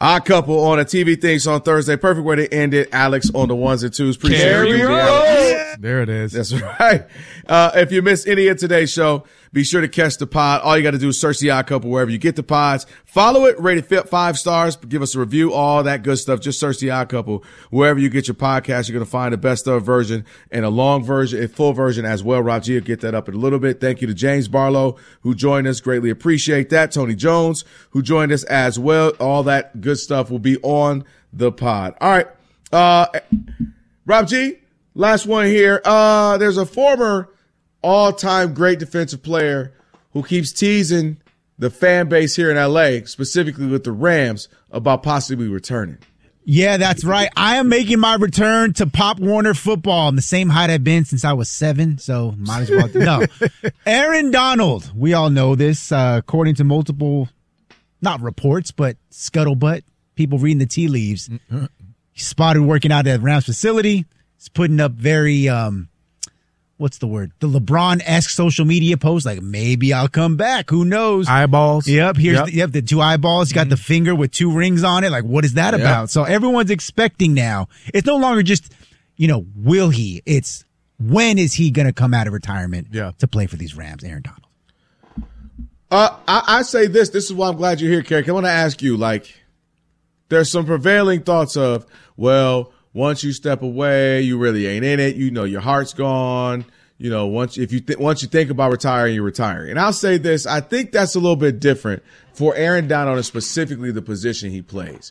Odd Couple on a TV Thinks on Thursday. Perfect way to end it. Alex on the ones and twos. Appreciate you, Alex. There it is. That's right. If you missed any of today's show, be sure to catch the pod. All you got to do is search the Odd Couple wherever you get the pods. Follow it, rate it 5 stars, give us a review, all that good stuff. Just search the Odd Couple wherever you get your podcast. You're going to find the best of version and a long version, a full version as well. Rob G will get that up in a little bit. Thank you to James Barlow, who joined us. Greatly appreciate that. Tony Jones, who joined us as well. All that good stuff will be on the pod. All right. Rob G, last one here. There's a former all-time great defensive player who keeps teasing the fan base here in LA, specifically with the Rams, about possibly returning. Yeah, that's right. I am making my return to Pop Warner football. I'm the same height I've been since I was 7, so might as well. No. Aaron Donald. We all know this, according to multiple, not reports, but scuttlebutt, people reading the tea leaves. He's spotted working out at Rams facility. He's putting up very, what's the word? The LeBron-esque social media post, like, maybe I'll come back. Who knows? Eyeballs. Yep. Here's the 2 eyeballs. You got the finger with 2 rings on it. Like, what is that about? So everyone's expecting now. It's no longer just, will he? It's when is he going to come out of retirement to play for these Rams, Aaron Donald? I say this. This is why I'm glad you're here, Kerry. I want to ask you, there's some prevailing thoughts of, well, once you step away, you really ain't in it. Your heart's gone. Once you think about retiring, you're retiring. And I'll say this. I think that's a little bit different for Aaron Donald and specifically the position he plays.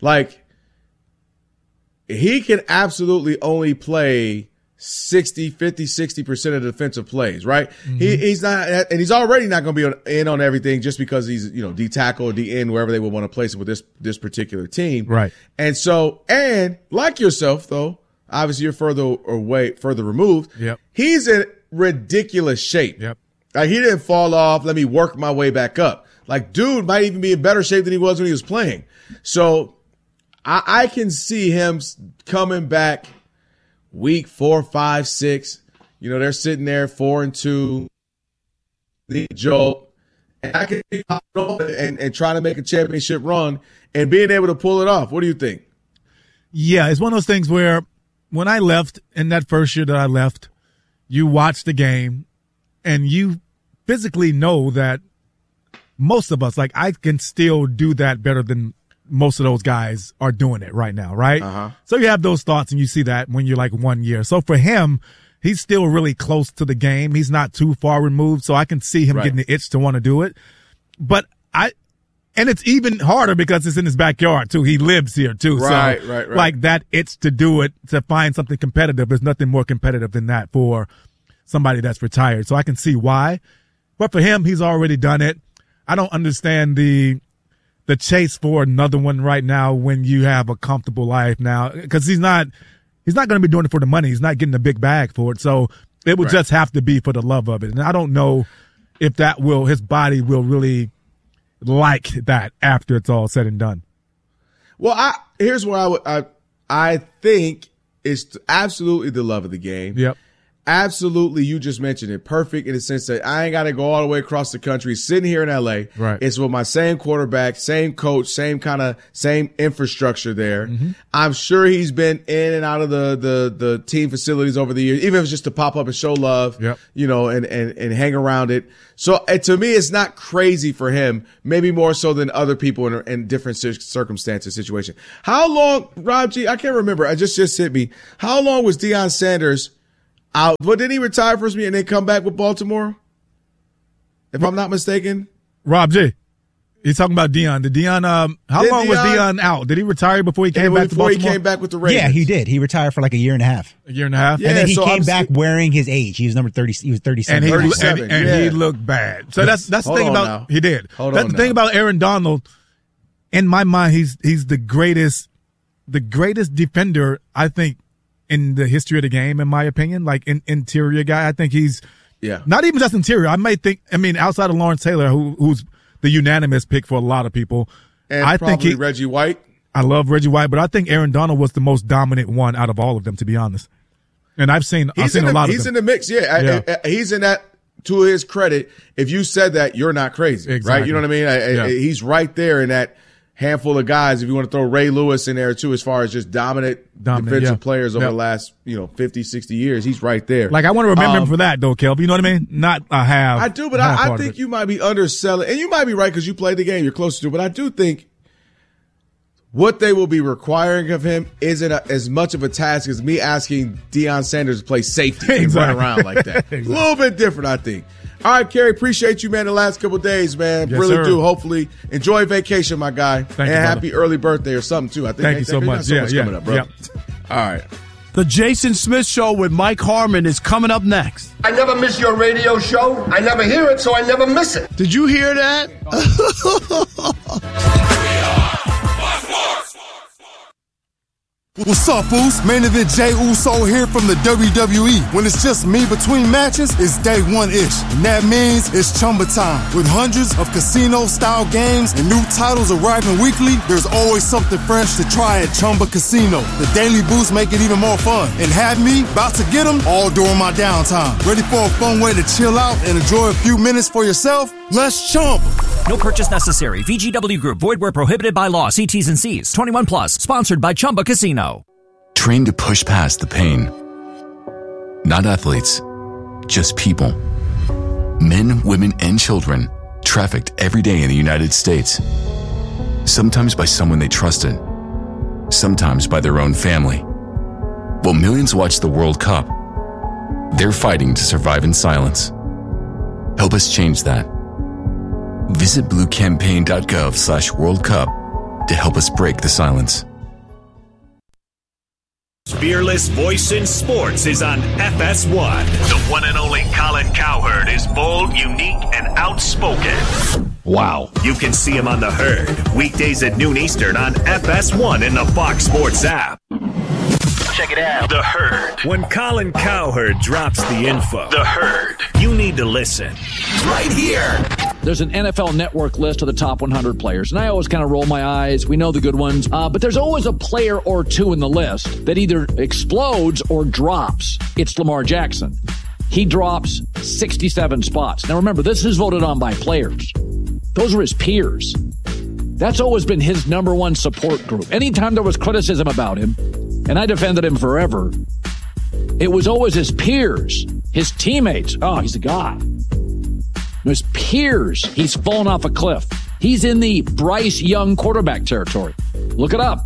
He can absolutely only play 60% of the defensive plays, right? Mm-hmm. He's not, and he's already not going to be in on everything just because he's, D tackle or D end, wherever they would want to place him with this particular team. Right. And so, and like yourself though, obviously you're further removed. Yep. He's in ridiculous shape. Yep. He didn't fall off. Let me work my way back up. Dude might even be in better shape than he was when he was playing. So I can see him coming back week 4, 5, 6, they're sitting there 4-2, the jolt, and I can pop it off and try to make a championship run and being able to pull it off. What do you think? Yeah, it's one of those things where when I left in that first year that I left, you watch the game and you physically know that most of us, I can still do that better than most of those guys are doing it right now, right? Uh-huh. So you have those thoughts and you see that when you're 1 year. So for him, he's still really close to the game. He's not too far removed. So I can see him getting the itch to want to do it. But and it's even harder because it's in his backyard too. He lives here too. Right. That itch to do it, to find something competitive. There's nothing more competitive than that for somebody that's retired. So I can see why. But for him, he's already done it. I don't understand the chase for another one right now when you have a comfortable life now, because he's not going to be doing it for the money. He's not getting a big bag for it. So it would just have to be for the love of it. And I don't know if his body will really like that after it's all said and done. Well, here's where I think it's absolutely the love of the game. Yep. Absolutely, you just mentioned it. Perfect in the sense that I ain't got to go all the way across the country, sitting here in LA. Right. It's with my same quarterback, same coach, same infrastructure there. Mm-hmm. I'm sure he's been in and out of the team facilities over the years, even if it's just to pop up and show love, yep. And hang around it. So to me, it's not crazy for him, maybe more so than other people in different circumstances, situation. How long, Rob G, I can't remember. I just hit me. How long was Deion Sanders out? But didn't he retire for me and then come back with Baltimore? If I'm not mistaken. Rob G, he's talking about Deion. How long was Deion out? Did he retire before he came back to Baltimore? Before he came back with the Ravens. Yeah, he did. He retired for a year and a half. A year and a half? Yeah, and then he came back wearing his age. He was number 30. He was 37. And he looked bad. So that's the thing about now. He did. That's the thing about Aaron Donald. In my mind, he's the greatest defender, I think, in the history of the game, in my opinion. Interior guy. I think he's not even just interior. Outside of Lawrence Taylor, who's the unanimous pick for a lot of people. And I think Reggie White. I love Reggie White, but I think Aaron Donald was the most dominant one out of all of them, to be honest. And I've seen a lot of them. He's in the mix, he's in that. To his credit, if you said that, you're not crazy, exactly. Right? You know what I mean? He's right there in that. handful of guys. If you want to throw Ray Lewis in there too, as far as just dominant defensive players over the last 50, 60 years, he's right there. Like, I want to remember him for that, though, Kelp. You know what I mean? Not a half. I do, but I think you might be underselling, and you might be right because you played the game, you're closer to it, but I do think what they will be requiring of him isn't as much of a task as me asking Deion Sanders to play safety and run around like that. A little bit different, I think. All right, Kerry, appreciate you, man, the last couple of days, man. Yes, really sir. do. Hopefully, enjoy vacation, my guy. Thank you, happy brother. early birthday or something, too. I think. Thank you so much. Coming up, bro. Yep. All right. The Jason Smith Show with Mike Harmon is coming up next. I never miss your radio show. I never hear it, so I never miss it. Did you hear that? What's up, Boost? Main event Jey Uso here from the WWE. When it's just me between matches, it's day one-ish. And that means it's Chumba time. With hundreds of casino-style games and new titles arriving weekly, there's always something fresh to try at Chumba Casino. The Daily Boost make it even more fun. And have me about to get them all during my downtime. Ready for a fun way to chill out and enjoy a few minutes for yourself? Let's Chumba. No purchase necessary. VGW Group. Void where prohibited by law. See T's and C's. 21 plus. Sponsored by Chumba Casino. Trained to push past the pain. Not athletes, just people. Men, women, and children trafficked every day in the United States. Sometimes by someone they trusted. Sometimes by their own family. While millions watch the World Cup, they're fighting to survive in silence. Help us change that. Visit bluecampaign.gov/World Cup to help us break the silence. Fearless voice in sports is on FS1. The one and only Colin Cowherd is bold, unique, and outspoken. Wow. You can see him on The Herd, weekdays at noon Eastern on FS1 in the Fox Sports app. Check it out. The Herd. When Colin Cowherd drops the info, The Herd, you need to listen. Right here. There's an NFL Network list of the top 100 players, and I always kind of roll my eyes. We know the good ones, but there's always a player or two in the list that either explodes or drops. It's Lamar Jackson. He drops 67 spots. Now remember, this is voted on by players. Those are his peers. That's always been his number one support group. Anytime there was criticism about him, and I defended him forever, it was always his peers, his teammates. Oh, he's a guy. His peers, he's fallen off a cliff. He's in the Bryce Young quarterback territory. Look it up.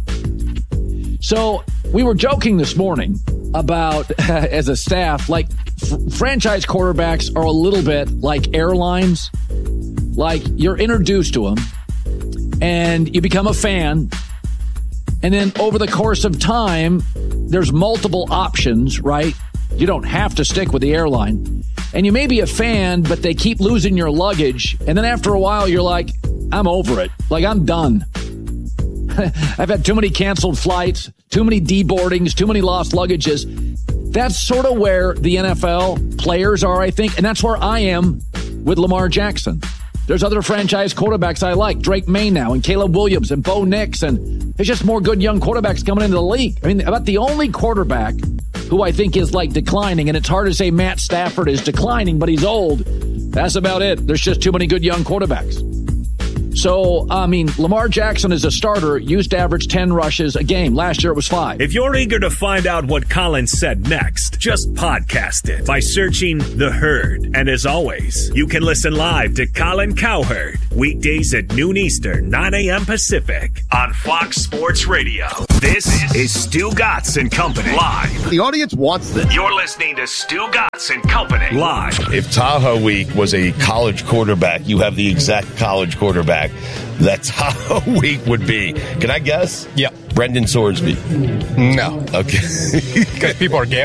So we were joking this morning about, as a staff, like franchise quarterbacks are a little bit like airlines. Like you're introduced to them and you become a fan. And then over the course of time, there's multiple options, right? You don't have to stick with the airline. And you may be a fan, but they keep losing your luggage. And then after a while, you're like, I'm over it. Like, I'm done. I've had too many canceled flights, too many deboardings, too many lost luggages. That's sort of where the NFL players are, I think. And that's where I am with Lamar Jackson. There's other franchise quarterbacks I like. Drake May now and Caleb Williams and Bo Nix. And there's just more good young quarterbacks coming into the league. I mean, about the only quarterback who I think is like declining, and it's hard to say Matt Stafford is declining, but he's old. That's about it. There's just too many good young quarterbacks. So, I mean, Lamar Jackson is a starter, used to average 10 rushes a game. Last year it was 5. If you're eager to find out what Colin said next, just podcast it by searching The Herd. And as always, you can listen live to Colin Cowherd, weekdays at noon Eastern, 9 a.m. Pacific, on Fox Sports Radio. This is Stu Gatz and Company, live. The audience wants this. You're listening to Stu Gatz and Company, live. If Tahoe Week was a college quarterback, you have the exact college quarterback that Tahoe Week would be. Can I guess? Yeah. Brendan Sorsby. No. Okay. Because people are gambling.